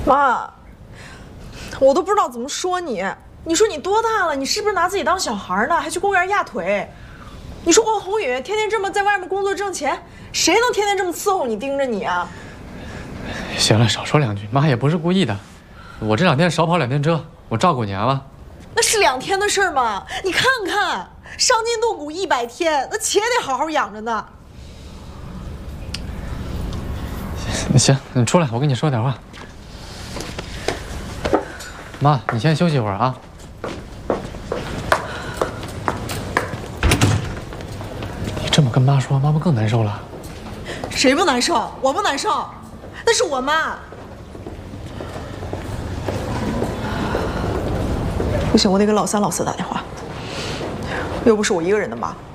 妈，我都不知道怎么说你。你说你多大了？你是不是拿自己当小孩呢？还去公园压腿？你说王宏宇天天这么在外面工作挣钱，谁能天天这么伺候你、盯着你啊？ 行了，少说两句，妈也不是故意的。我这2天少跑2天车，我照顾你了。 那是2天的事吗？你看看，伤筋动骨100天，那且得好好养着呢。 行，你出来，我跟你说点话。妈，你先休息会儿啊。你这么跟妈说，妈不更难受了？ 谁不难受？我不难受，那是我妈。不行，我得给老3、老4打电话，又不是我一个人的妈。